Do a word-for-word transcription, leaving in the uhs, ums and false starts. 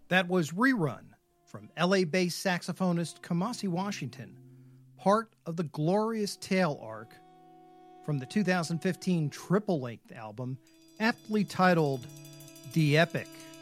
That was Rerun from L A-based saxophonist Kamasi Washington, part of the Glorious Tale arc from the two thousand fifteen triple-length album aptly titled The Epic.